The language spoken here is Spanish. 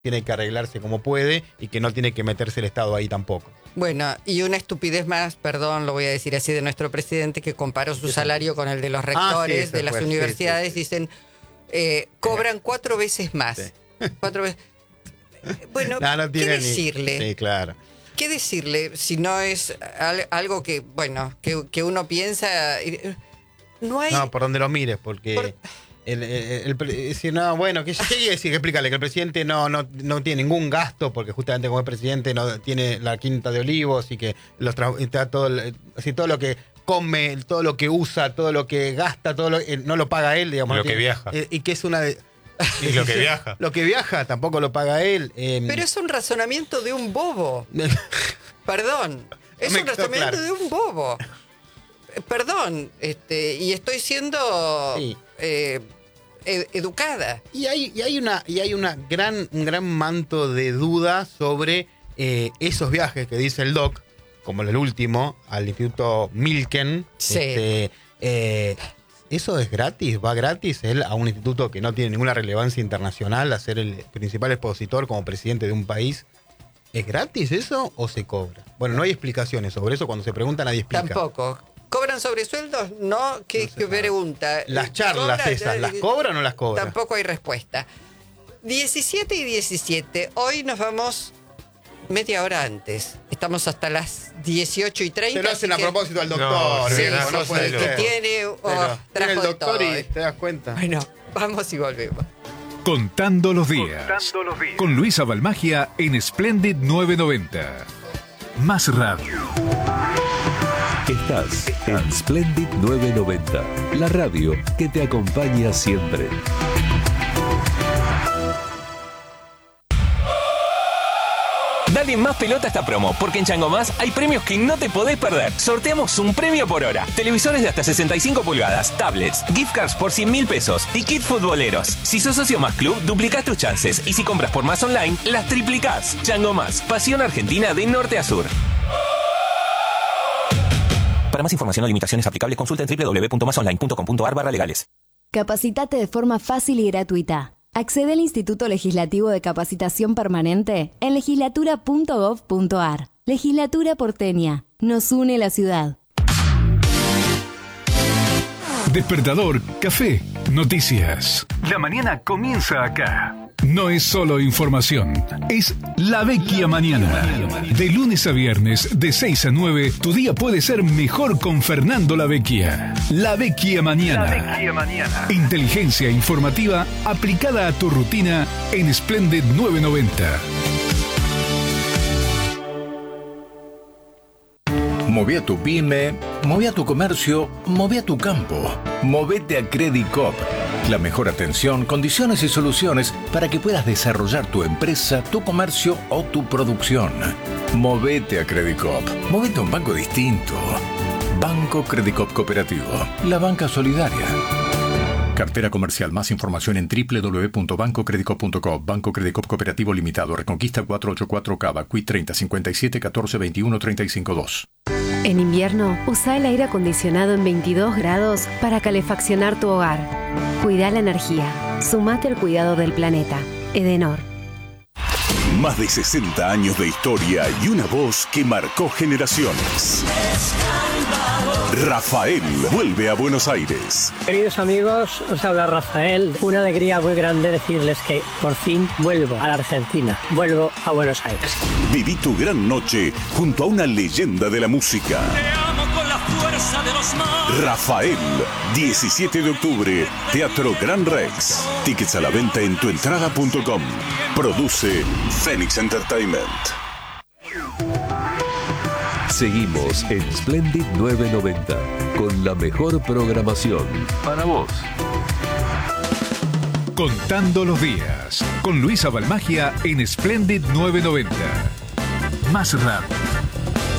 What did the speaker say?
tiene que arreglarse como puede y que no tiene que meterse el Estado ahí tampoco. Bueno, y una estupidez más, perdón, lo voy a decir así, de nuestro presidente, que comparó su salario con el de los rectores de las universidades. Dicen, cobran 4 veces más. Sí. 4 veces. Bueno, no ¿qué decirle? Sí, claro. ¿Qué decirle si no es algo que, bueno, que uno piensa? No hay... No, por donde lo mires, porque... decir, no, bueno, ¿qué quiere decir? Explícale que el presidente no tiene ningún gasto, porque justamente como es presidente no tiene la Quinta de Olivos y que todo lo que come, todo lo que usa, todo lo que gasta, no lo paga él, digamos. Lo que viaja. Y que es una de... Y lo que viaja. Lo que viaja tampoco lo paga él. Pero es un razonamiento de un bobo. Perdón. Es un razonamiento de un bobo. Perdón. Y estoy siendo educada. Y hay un gran manto de duda sobre esos viajes que dice el doc, como el último, al Instituto Milken. Sí. ¿Eso es gratis? ¿Va gratis él a un instituto que no tiene ninguna relevancia internacional a ser el principal expositor como presidente de un país? ¿Es gratis eso o se cobra? Bueno, no hay explicaciones sobre eso. Cuando se pregunta nadie explica. Tampoco. ¿Cobran sobresueldos? No. ¿Qué pregunta? Las charlas esas, ¿las cobran o no las cobran? Tampoco hay respuesta. 17 y 17. Hoy nos vamos media hora antes. Estamos hasta las 18:30. Se lo hacen a propósito al doctor. No puede el que ser. tiene Tiene el doctor todo, y te das cuenta. Bueno, vamos y volvemos. Contando los días. Con Luisa Balmagia en Splendid 990. Más radio. Estás en Splendid 990, la radio que te acompaña siempre. Dale más pelota a esta promo, porque en Chango Más hay premios que no te podés perder. Sorteamos un premio por hora. Televisores de hasta 65 pulgadas, tablets, gift cards por 100.000 pesos y kit futboleros. Si sos socio Más Club, duplicás tus chances. Y si compras por Más Online, las triplicás. Chango Más, pasión argentina de norte a sur. Para más información o limitaciones aplicables, consulta en www.masonline.com.ar/legales. Capacitate de forma fácil y gratuita. Accede al Instituto Legislativo de Capacitación Permanente en legislatura.gov.ar. Legislatura porteña. Nos une la ciudad. Despertador, café, noticias. La mañana comienza acá. No es solo información, es La Vecchia Mañana. De lunes a viernes, de 6 a 9, tu día puede ser mejor con Fernando La Vecchia. La Vecchia Mañana. Inteligencia informativa aplicada a tu rutina en Splendid 990. Moví a tu pyme, moví a tu comercio, moví a tu campo. Movete a Credit Coop. La mejor atención, condiciones y soluciones para que puedas desarrollar tu empresa, tu comercio o tu producción. Movete a Credit Coop. Movete a un banco distinto. Banco Credit Coop Cooperativo. La banca solidaria. Cartera comercial. Más información en www.bancocreditcoop.com. Banco Credit Coop Cooperativo Limitado. Reconquista 484 Cava. Qui 30 57 14 21 35 2. En invierno, usa el aire acondicionado en 22 grados para calefaccionar tu hogar. Cuida la energía. Sumate al cuidado del planeta. Edenor. Más de 60 años de historia y una voz que marcó generaciones. Rafael vuelve a Buenos Aires. Queridos amigos, os habla Rafael. Una alegría muy grande decirles que por fin vuelvo a la Argentina. Vuelvo a Buenos Aires. Viví tu gran noche junto a una leyenda de la música. Te amo con la fuerza de los mares. Rafael, 17 de octubre, Teatro Gran Rex. Tickets a la venta en tuentrada.com. Produce Phoenix Entertainment. Seguimos en Splendid 990 con la mejor programación para vos. Contando los días con Luisa Balmagia en Splendid 990. Más radio.